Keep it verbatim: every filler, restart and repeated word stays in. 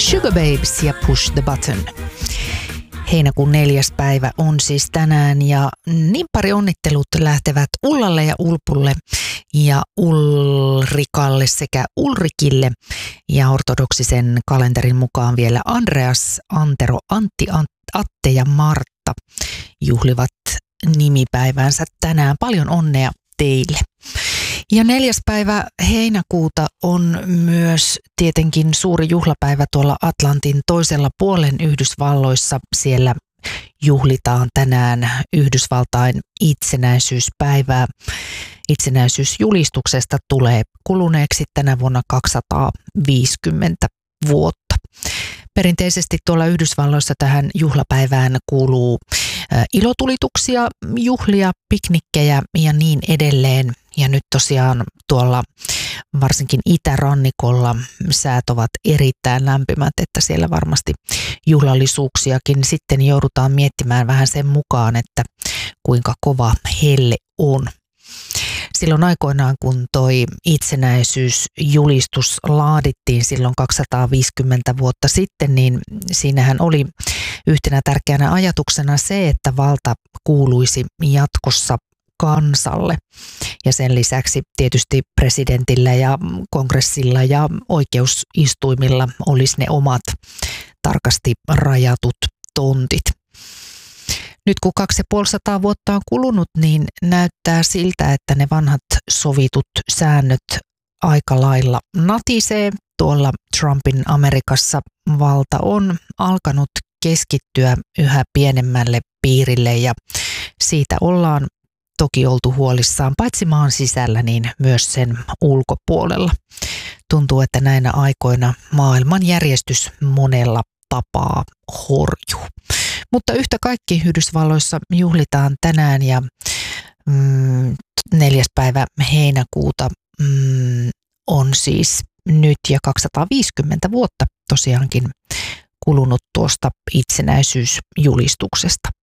Sugababes ja Push the Button. Heinäkuun neljäs päivä on siis tänään ja niin pari onnittelut lähtevät Ullalle ja Ulpulle ja Ulrikalle sekä Ulrikille. Ja ortodoksisen kalenterin mukaan vielä Andreas, Antero, Antti, Atte ja Martta juhlivat nimipäivänsä tänään. Paljon onnea teille. Ja neljäs päivä heinäkuuta on myös tietenkin suuri juhlapäivä tuolla Atlantin toisella puolen Yhdysvalloissa. Siellä juhlitaan tänään Yhdysvaltain itsenäisyyspäivää. Itsenäisyysjulistuksesta tulee kuluneeksi tänä vuonna kaksisataaviisikymmentä vuotta. Perinteisesti tuolla Yhdysvalloissa tähän juhlapäivään kuuluu ilotulituksia, juhlia, piknikkejä ja niin edelleen. Ja nyt tosiaan tuolla varsinkin itärannikolla säät ovat erittäin lämpimät, että siellä varmasti juhlallisuuksiakin sitten joudutaan miettimään vähän sen mukaan, että kuinka kova helle on. Silloin aikoinaan, kun toi itsenäisyysjulistus laadittiin silloin kaksisataaviisikymmentä vuotta sitten, niin siinähän oli yhtenä tärkeänä ajatuksena se, että valta kuuluisi jatkossa kansalle. Ja sen lisäksi tietysti presidentillä ja kongressilla ja oikeusistuimilla olisi ne omat tarkasti rajatut tontit. Nyt kun kaksi ja puolisataa vuotta on kulunut, niin näyttää siltä, että ne vanhat sovitut säännöt aika lailla natisee. Tuolla Trumpin Amerikassa valta on alkanut keskittyä yhä pienemmälle piirille ja siitä ollaan toki oltu huolissaan paitsi maan sisällä, niin myös sen ulkopuolella. Tuntuu, että näinä aikoina maailman järjestys monella tapaa horjuu. Mutta yhtä kaikki Yhdysvalloissa juhlitaan tänään ja mm, neljäs päivä heinäkuuta mm, on siis nyt ja kaksisataaviisikymmentä vuotta tosiaankin kulunut tuosta itsenäisyysjulistuksesta.